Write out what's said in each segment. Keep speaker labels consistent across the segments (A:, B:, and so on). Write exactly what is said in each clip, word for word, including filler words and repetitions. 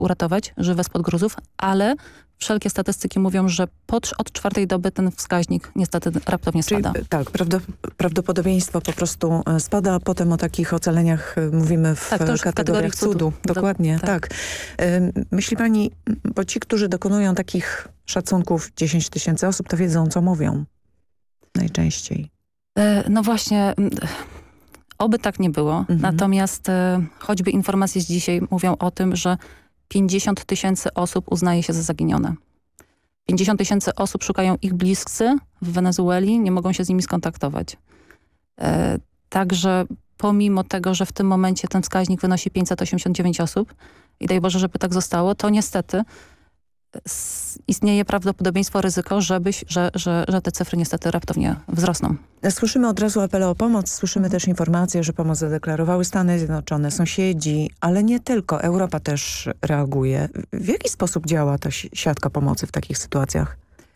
A: uratować żywe spod gruzów, ale wszelkie statystyki mówią, że pod, od czwartej doby ten wskaźnik niestety raptownie spada.
B: Czyli, tak, prawdopodobieństwo po prostu spada, a potem o takich ocaleniach mówimy w tak, kategoriach cudu. cudu. Dokładnie, Do, tak. tak. Myśli pani, bo ci, którzy dokonują takich szacunków dziesięć tysięcy osób, to wiedzą, co mówią najczęściej.
A: No właśnie, oby tak nie było. Mhm. Natomiast choćby informacje z dzisiaj mówią o tym, że pięćdziesiąt tysięcy osób uznaje się za zaginione. pięćdziesiąt tysięcy osób szukają ich bliscy w Wenezueli, nie mogą się z nimi skontaktować. E, także pomimo tego, że w tym momencie ten wskaźnik wynosi pięćset osiemdziesiąt dziewięć osób i daj Boże, żeby tak zostało, to niestety istnieje prawdopodobieństwo, ryzyko, żeby, że, że, że te cyfry niestety raptownie wzrosną.
B: Słyszymy od razu apele o pomoc, słyszymy też informacje, że pomoc zadeklarowały Stany Zjednoczone, sąsiedzi, ale nie tylko. Europa też reaguje. W jaki sposób działa ta siatka pomocy w takich sytuacjach?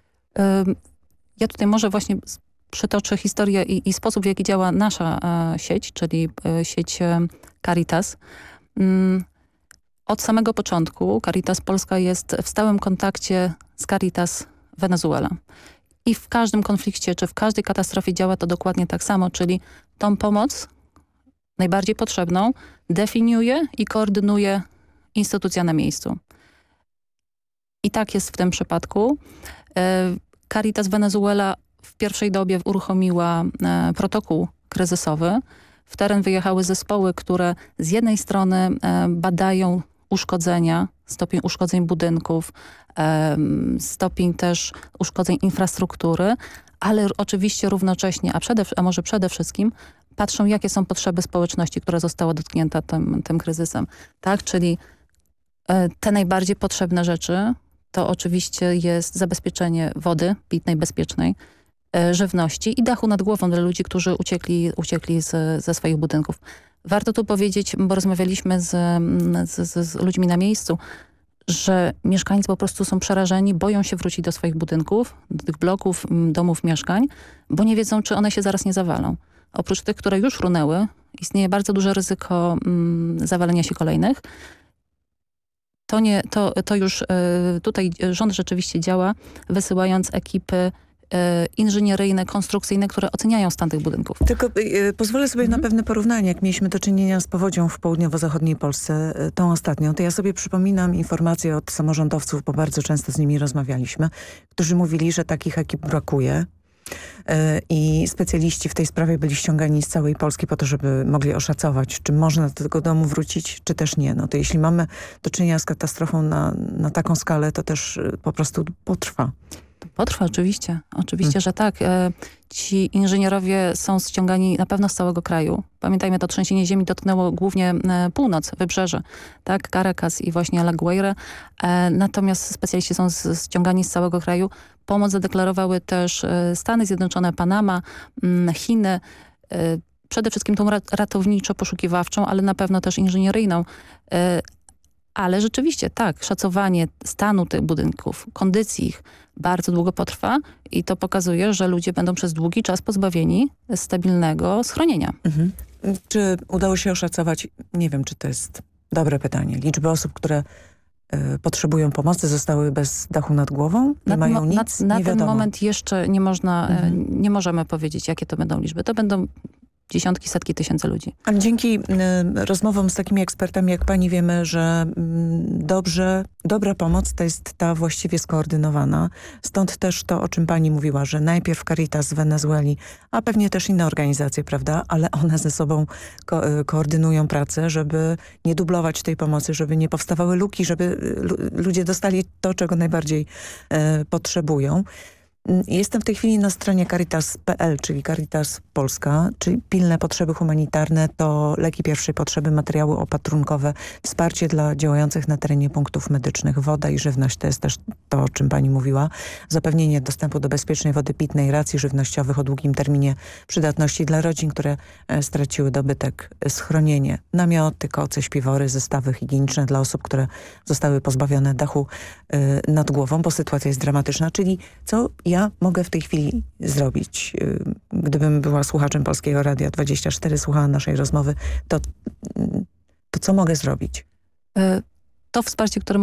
A: Ja tutaj może właśnie przytoczę historię i, i sposób, w jaki działa nasza e, sieć, czyli e, sieć e, Caritas. Mm, Od samego początku Caritas Polska jest w stałym kontakcie z Caritas Wenezuela. I w każdym konflikcie, czy w każdej katastrofie działa to dokładnie tak samo, czyli tą pomoc najbardziej potrzebną definiuje i koordynuje instytucja na miejscu. I tak jest w tym przypadku. Caritas Wenezuela w pierwszej dobie uruchomiła protokół kryzysowy. W teren wyjechały zespoły, które z jednej strony badają uszkodzenia, stopień uszkodzeń budynków, stopień też uszkodzeń infrastruktury, ale oczywiście równocześnie, a, przede, a może przede wszystkim patrzą, jakie są potrzeby społeczności, która została dotknięta tym, tym kryzysem. Tak, czyli te najbardziej potrzebne rzeczy to oczywiście jest zabezpieczenie wody pitnej, bezpiecznej, żywności i dachu nad głową dla ludzi, którzy uciekli, uciekli z, ze swoich budynków. Warto tu powiedzieć, bo rozmawialiśmy z, z, z ludźmi na miejscu, że mieszkańcy po prostu są przerażeni, boją się wrócić do swoich budynków, do tych bloków, domów, mieszkań, bo nie wiedzą, czy one się zaraz nie zawalą. Oprócz tych, które już runęły, istnieje bardzo duże ryzyko mm, zawalenia się kolejnych. To, nie, to, to już y, tutaj rząd rzeczywiście działa, wysyłając ekipy inżynieryjne, konstrukcyjne, które oceniają stan tych budynków.
B: Tylko y, pozwolę sobie mhm. na pewne porównanie. Jak mieliśmy do czynienia z powodzią w południowo-zachodniej Polsce, y, tą ostatnią, to ja sobie przypominam informacje od samorządowców, bo bardzo często z nimi rozmawialiśmy, którzy mówili, że takich ekip brakuje. Y, I specjaliści w tej sprawie byli ściągani z całej Polski po to, żeby mogli oszacować, czy można do tego domu wrócić, czy też nie. No to jeśli mamy do czynienia z katastrofą na, na taką skalę, to też y, po prostu potrwa.
A: Potrwa, oczywiście. Oczywiście, hmm. że tak. Ci inżynierowie są ściągani na pewno z całego kraju. Pamiętajmy, to trzęsienie ziemi dotknęło głównie północ, wybrzeże, tak, Caracas i właśnie La Guaira. Natomiast specjaliści są ściągani z całego kraju. Pomoc zadeklarowały też Stany Zjednoczone, Panama, Chiny. Przede wszystkim tą ratowniczo-poszukiwawczą, ale na pewno też inżynieryjną. Ale rzeczywiście tak, szacowanie stanu tych budynków, kondycji ich bardzo długo potrwa i to pokazuje, że ludzie będą przez długi czas pozbawieni stabilnego schronienia. Mhm.
B: Czy udało się oszacować, nie wiem, czy to jest dobre pytanie, liczby osób, które y, potrzebują pomocy, zostały bez dachu nad głową, nie
A: na,
B: mają nic,
A: Na, na
B: nie
A: ten
B: wiadomo.
A: moment jeszcze nie można,
B: mhm.
A: nie możemy powiedzieć, jakie to będą liczby. To będą dziesiątki, setki tysięcy ludzi.
B: Ale dzięki y, rozmowom z takimi ekspertami jak pani wiemy, że y, dobrze, dobra pomoc to jest ta właściwie skoordynowana. Stąd też to, o czym pani mówiła, że najpierw Caritas z Wenezueli, a pewnie też inne organizacje, prawda, ale one ze sobą ko y, koordynują pracę, żeby nie dublować tej pomocy, żeby nie powstawały luki, żeby y, ludzie dostali to, czego najbardziej y, potrzebują. Jestem w tej chwili na stronie caritas kropka p l, czyli Caritas Polska, czyli pilne potrzeby humanitarne to leki pierwszej potrzeby, materiały opatrunkowe, wsparcie dla działających na terenie punktów medycznych, woda i żywność, to jest też to, o czym pani mówiła, zapewnienie dostępu do bezpiecznej wody pitnej, racji żywnościowych o długim terminie przydatności dla rodzin, które straciły dobytek, schronienie, namioty, koce, śpiwory, zestawy higieniczne dla osób, które zostały pozbawione dachu y, nad głową, bo sytuacja jest dramatyczna, czyli co ja mogę w tej chwili zrobić? Gdybym była słuchaczem Polskiego Radia dwadzieścia cztery, słuchała naszej rozmowy, to, to co mogę zrobić?
A: To wsparcie, które